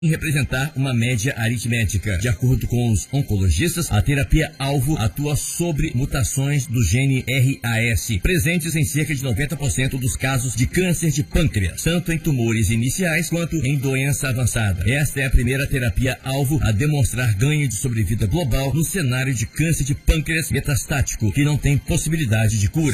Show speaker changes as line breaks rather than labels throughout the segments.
representar uma média aritmética. De acordo com os oncologistas, a terapia-alvo atua sobre mutações do gene RAS, presentes em cerca de 90% dos casos de câncer de pâncreas, tanto em tumores iniciais quanto em doença avançada. Esta é a primeira terapia-alvo a demonstrar ganho de sobrevida global no cenário de câncer de pâncreas metastático, que não tem possibilidade de cura.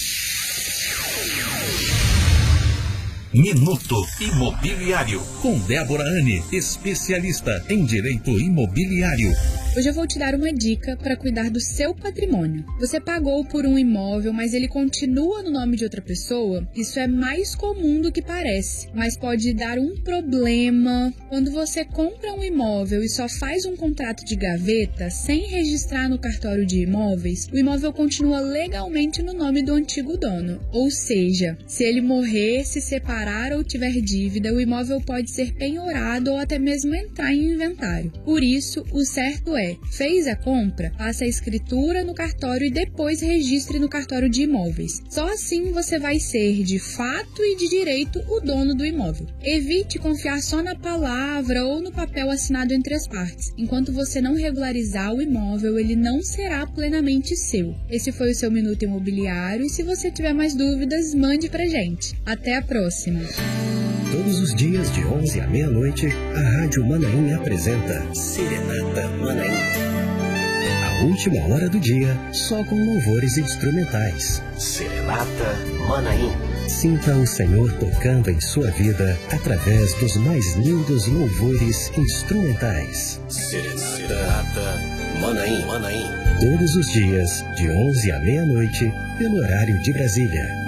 Minuto Imobiliário,
com Débora Anne, especialista em direito imobiliário.
Hoje eu vou te dar uma dica para cuidar do seu patrimônio. Você pagou por um imóvel, mas ele continua no nome de outra pessoa? Isso é mais comum do que parece, mas pode dar um problema. Quando você compra um imóvel e só faz um contrato de gaveta, sem registrar no cartório de imóveis, o imóvel continua legalmente no nome do antigo dono. Ou seja, se ele morrer, se separar ou tiver dívida, o imóvel pode ser penhorado ou até mesmo entrar em inventário. Por isso, o certo é: fez a compra, faça a escritura no cartório e depois registre no cartório de imóveis. Só assim você vai ser, de fato e de direito, o dono do imóvel. Evite confiar só na palavra ou no papel assinado entre as partes. Enquanto você não regularizar o imóvel, ele não será plenamente seu. Esse foi o seu Minuto Imobiliário e se você tiver mais dúvidas, mande pra gente. Até a próxima!
Todos os dias de 11 à meia-noite, a Rádio Manaim apresenta Serenata Manaim. A última hora do dia, só com louvores instrumentais. Serenata Manaim. Sinta o Senhor tocando em sua vida através dos mais lindos louvores instrumentais. Serenata Manaim. Todos os dias, de 11 à meia-noite, pelo horário de Brasília.